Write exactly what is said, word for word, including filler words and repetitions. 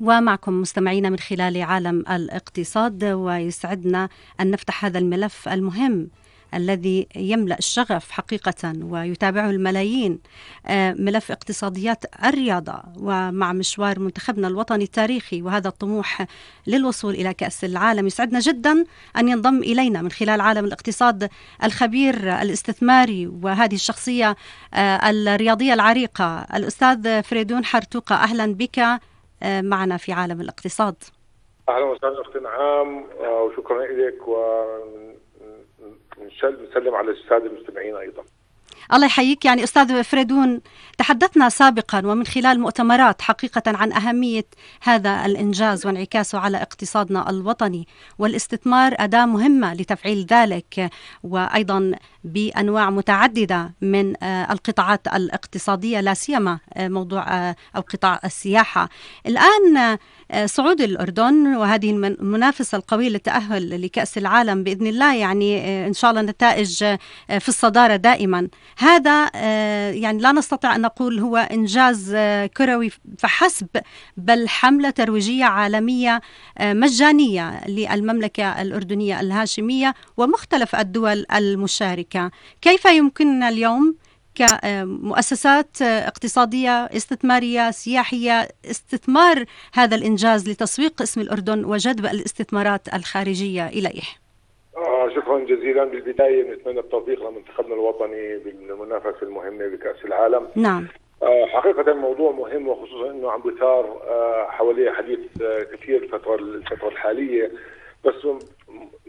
ومعكم مستمعينا من خلال عالم الاقتصاد، ويسعدنا أن نفتح هذا الملف المهم الذي يملأ الشغف حقيقة ويتابعه الملايين، ملف اقتصاديات الرياضة، ومع مشوار منتخبنا الوطني التاريخي وهذا الطموح للوصول إلى كأس العالم. يسعدنا جدا أن ينضم إلينا من خلال عالم الاقتصاد الخبير الاستثماري وهذه الشخصية الرياضية العريقة الأستاذ فريدون حرتوقة. أهلا بك معنا في عالم الاقتصاد. أهلا وسهلا أختي نعام، وشكرا لك، ونسلم على السادة المستمعين أيضا. الله يحييك. يعني أستاذ فريدون، تحدثنا سابقا ومن خلال مؤتمرات حقيقة عن أهمية هذا الإنجاز وانعكاسه على اقتصادنا الوطني، والاستثمار أداة مهمة لتفعيل ذلك، وأيضا بأنواع متعددة من القطاعات الاقتصادية، لا سيما موضوع أو قطاع السياحة. الآن صعود الأردن وهذه المنافسة القوية للتأهل لكأس العالم بإذن الله، يعني إن شاء الله نتائج في الصدارة دائما. هذا يعني لا نستطيع أن نقول هو إنجاز كروي فحسب، بل حملة ترويجية عالمية مجانية للمملكة الأردنية الهاشمية ومختلف الدول المشاركة. كيف يمكننا اليوم كمؤسسات اقتصادية استثمارية سياحية استثمار هذا الإنجاز لتسويق اسم الأردن وجذب الاستثمارات الخارجية إليه؟ آه شكرا جزيلا. بالبداية نتمنى التوفيق لمنتخبنا الوطني بالمنافسة المهمة بكأس العالم. نعم، آه حقيقة الموضوع مهم، وخصوصا أنه عم بثار آه حواليه حديث آه كثير الفترة الفترة الحالية. بس